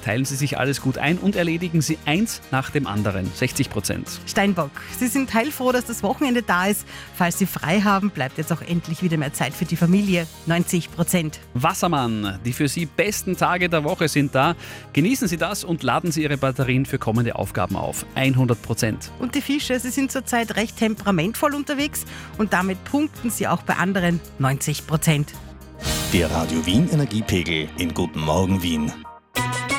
teilen Sie sich alles gut ein und erledigen Sie eins nach dem anderen, 60%. Steinbock, Sie sind heilfroh, dass das Wochenende da ist. Falls Sie frei haben, bleibt jetzt auch endlich wieder mehr Zeit für die Familie, 90%. Wassermann, die für Sie besten Tage der Woche sind da. Genießen Sie das und laden Sie Ihre Batterien für kommende Aufgaben auf, 100%. Und die Fische, Sie sind zurzeit recht temperamentvoll unterwegs und damit punkten Sie auch bei anderen 90%. Der Radio Wien Energiepegel in Guten Morgen Wien.